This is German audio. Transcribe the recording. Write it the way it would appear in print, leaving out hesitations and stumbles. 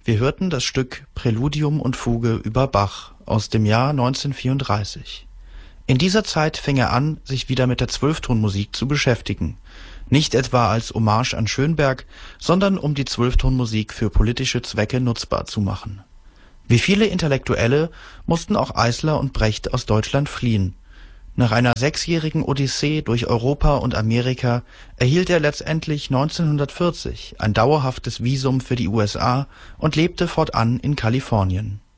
Wir hörten das Stück Präludium und Fuge über Bach aus dem Jahr 1934. In dieser Zeit fing er an, sich wieder mit der Zwölftonmusik zu beschäftigen. Nicht etwa als Hommage an Schönberg, sondern um die Zwölftonmusik für politische Zwecke nutzbar zu machen. Wie viele Intellektuelle mussten auch Eisler und Brecht aus Deutschland fliehen. Nach einer 6-jährigen Odyssee durch Europa und Amerika erhielt er letztendlich 1940 ein dauerhaftes Visum für die USA und lebte fortan in Kalifornien